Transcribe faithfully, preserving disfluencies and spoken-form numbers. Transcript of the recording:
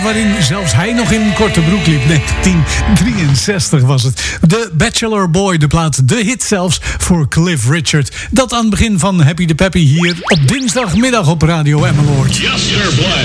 waarin zelfs hij nog in een korte broek liep. negentien drieënzestig was het. The Bachelor Boy, de plaat, de hit zelfs voor Cliff Richard. Dat aan het begin van Happy the Peppy hier op dinsdagmiddag op Radio Emmeloord.